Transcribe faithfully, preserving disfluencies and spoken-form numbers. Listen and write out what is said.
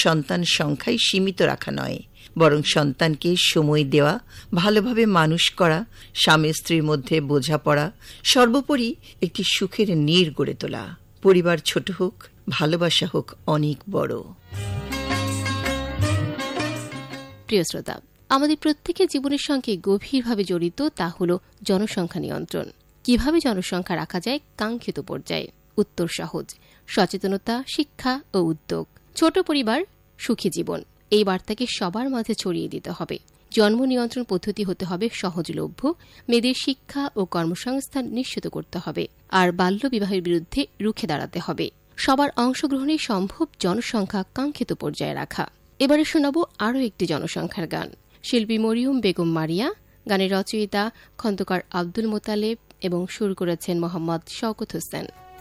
সন্তান সংখ্যায় সীমিত রাখা নয়, বরং সন্তানকে সময় দেওয়া, ভালোভাবে মানুষ করা, স্বামী স্ত্রীর মধ্যে বোঝাপড়া, সর্বোপরি একটি সুখের নীড় গড়ে তোলা। পরিবার ছোট হোক, ভালোবাসা হোক অনেক বড়। প্রিয় শ্রোতা, আমাদের প্রত্যেকের জীবনের সঙ্গে গভীরভাবে জড়িত তা হল জনসংখ্যা নিয়ন্ত্রণ। কিভাবে জনসংখ্যা রাখা যায় কাঙ্ক্ষিত পর্যায়ে? উত্তর সহজ: সচেতনতা, শিক্ষা ও উদ্যোগ। ছোট পরিবার, সুখী জীবন, এই বার্তাকে সবার মাঝে ছড়িয়ে দিতে হবে। জন্ম নিয়ন্ত্রণ পদ্ধতি হতে হবে সহজলভ্য, মেয়েদের শিক্ষা ও কর্মসংস্থান নিশ্চিত করতে হবে, আর বাল্যবিবাহের বিরুদ্ধে রুখে দাঁড়াতে হবে। সবার অংশগ্রহণে সম্ভব জনসংখ্যা কাঙ্ক্ষিত পর্যায়ে রাখা। এবারে শোনাব আরও একটি জনসংখ্যার গান। শিল্পী মরিয়ম বেগম মারিয়া, গানের রচয়িতা খন্দকার আব্দুল মোতালেব এবং সুর করেছেন মোহাম্মদ শওকত হোসেন।